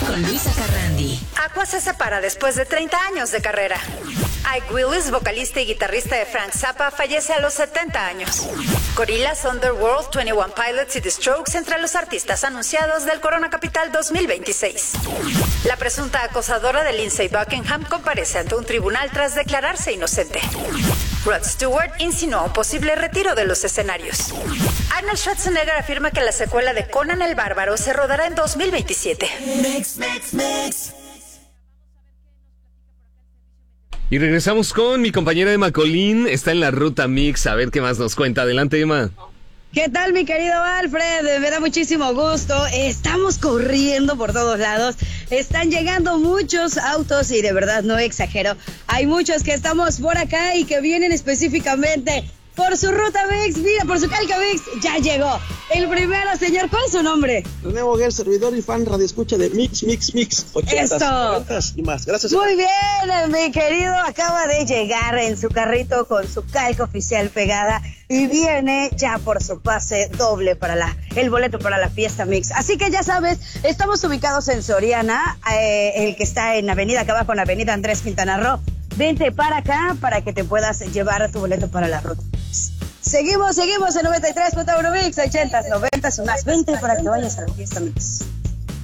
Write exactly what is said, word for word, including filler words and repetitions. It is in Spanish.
con Luisa Carrandi. Aqua se separa después de treinta años de carrera. Ike Willis, vocalista y guitarrista de Frank Zappa, fallece a los setenta años. Gorillaz, Underworld, veintiuno Pilots y The Strokes entre los artistas anunciados del Corona Capital dos mil veintiséis. La presunta acosadora de Lindsay Buckingham comparece ante un tribunal tras declararse inocente. Rod Stewart insinuó un posible retiro de los escenarios. Arnold Schwarzenegger afirma que la secuela de Conan el Bárbaro se rodará en dos mil veintisiete. Mix, mix, mix. Y regresamos con mi compañera Emma Colín. Está en la ruta Mix. A ver qué más nos cuenta. Adelante, Emma. ¿Qué tal, mi querido Alfred? Me da muchísimo gusto. Estamos corriendo por todos lados. Están llegando muchos autos y de verdad no exagero. Hay muchos que estamos por acá y que vienen específicamente por su ruta Mix. Mira, por su calca Mix. Ya llegó. El primero, señor, ¿cuál es su nombre? René Boguer, servidor y fan radio escucha de Mix, Mix, Mix. ochentas, noventas y más. Gracias. Muy bien, mi querido. Acaba de llegar en su carrito con su calca oficial pegada y viene ya por su pase doble para la el boleto para la fiesta Mix. Así que ya sabes, estamos ubicados en Soriana, eh, el que está en avenida, acá abajo en avenida Andrés Quintana Roo. Vente para acá para que te puedas llevar tu boleto para la ruta. Seguimos, seguimos en noventa y tres punto uno Mix, ochentas, noventas y más. Vente para que vayas a la fiesta Mix.